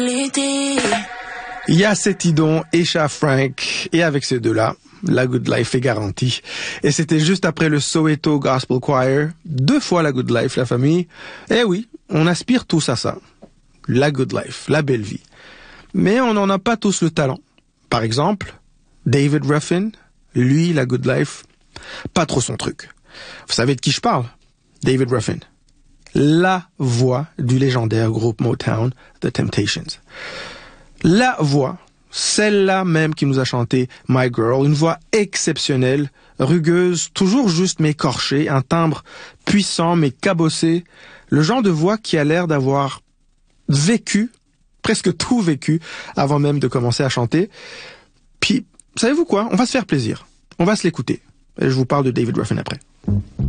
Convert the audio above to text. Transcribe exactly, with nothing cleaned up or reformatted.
Il y a Cetidon et Cha Frank, et avec ces deux-là, la Good Life est garantie. Et c'était juste après le Soweto Gospel Choir, deux fois la Good Life, la famille. Eh oui, on aspire tous à ça. La Good Life, la belle vie. Mais on n'en a pas tous le talent. Par exemple, David Ruffin, lui, la Good Life, pas trop son truc. Vous savez de qui je parle? David Ruffin. La voix du légendaire groupe Motown, The Temptations. La voix, celle-là même qui nous a chanté My Girl, une voix exceptionnelle, rugueuse, toujours juste mais écorchée, un timbre puissant mais cabossé, le genre de voix qui a l'air d'avoir vécu, presque tout vécu, avant même de commencer à chanter. Puis, savez-vous quoi? On va se faire plaisir. On va se l'écouter. Et je vous parle de David Ruffin après.